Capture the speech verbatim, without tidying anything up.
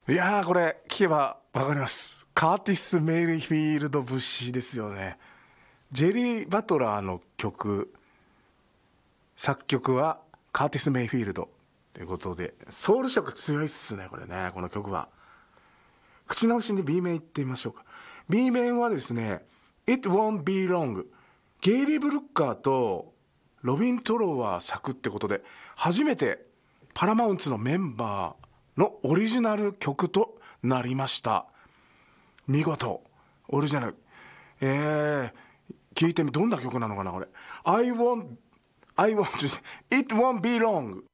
いやーこれ聞けばわかります。カーティス・メイリフィールド節ですよね。ジェリー・バトラーの曲、作曲はカーティス・メイフィールドということで、ソウル色強いっすねこれね。この曲は口直しに B 面いってみましょうか。 B 面はですね It won't be long、 ゲイリー・ブルッカーとロビン・トロワー作ってことで、初めてパラマウンツのメンバーのオリジナル曲となりました。見事オリジナル、えー、聞いてみ、どんな曲なのかなこれ。 I won't I won't It won't be long